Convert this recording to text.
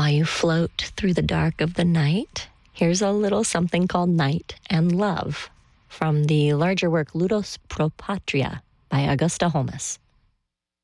while you float through the dark of the night, here's a little something called Night and Love from the larger work Ludus Pro Patria by Augusta Holmes.